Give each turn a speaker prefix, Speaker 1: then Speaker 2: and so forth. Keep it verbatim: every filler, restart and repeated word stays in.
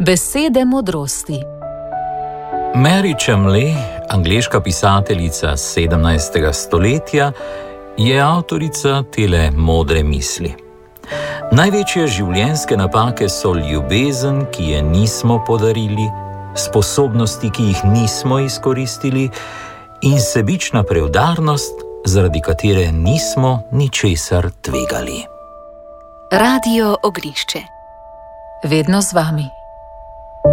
Speaker 1: Besede modrosti.
Speaker 2: Mary Chamley, angleška pisateljica sedemnajstega stoletja, je avtorica tele modre misli. Največje življenjske napake so ljubezen, ki je nismo podarili, sposobnosti, ki jih nismo izkoristili, in sebična preudarnost, zaradi katere nismo ničesar tvegali.
Speaker 1: Radio Ognjišče. Vedno z vami.